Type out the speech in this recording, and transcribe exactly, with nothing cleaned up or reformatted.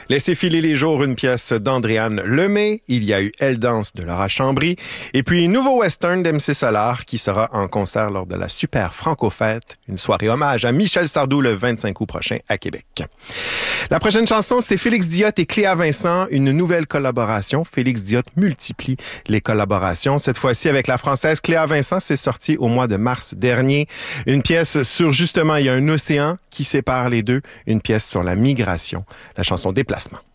Laissez filer les jours, une pièce d'Andréane Lemay. Il y a eu Elle danse de Laura Chambry. Et puis, nouveau western d'M C Solar qui sera en concert lors de la Super Franco-Fête, une soirée hommage à Michel Sardou le vingt-cinq août prochain à Québec. La prochaine chanson, c'est Félix Diot et Cléa Vincent, une nouvelle collaboration. Félix Diot multiplie les collaborations. Cette fois-ci avec la Française Cléa Vincent, c'est sorti au mois de mars dernier. Une pièce sur, justement, il y a un océan qui sépare les deux. Une pièce sur la migration. La chanson Déplacement.